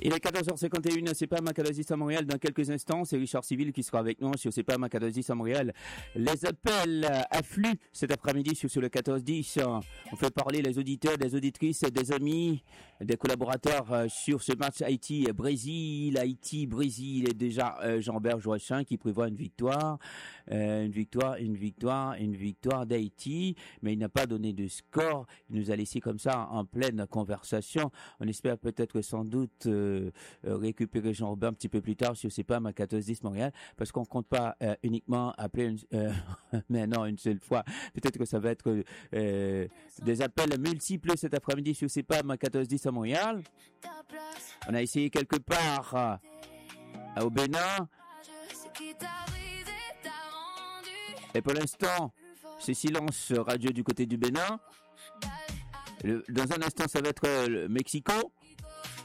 Il est 14h51 à CEPAM à 14-10 à Montréal. Dans quelques instants, c'est Richard Civil qui sera avec nous sur CEPAM à 14-10 à Montréal. Les appels affluent cet après-midi sur le 14-10. On fait parler les auditeurs, des auditrices, des amis, des collaborateurs sur ce match Haïti-Brésil. Haïti-Brésil est déjà Jean-Bert Joachim qui prévoit une victoire d'Haïti. Mais il n'a pas donné de score. Il nous a laissé comme ça en pleine conversation. On espère peut-être sans doute récupérer Jean-Robert un petit peu plus tard sur CEPAM à 14-10 Montréal, parce qu'on compte pas uniquement appeler mais non, une seule fois. Peut-être que ça va être des appels multiples cet après-midi sur CEPAM à 14-10 à Montréal. On a essayé quelque part au Bénin. Et pour l'instant, c'est silence radio du côté du Bénin. Dans un instant, ça va être le Mexico.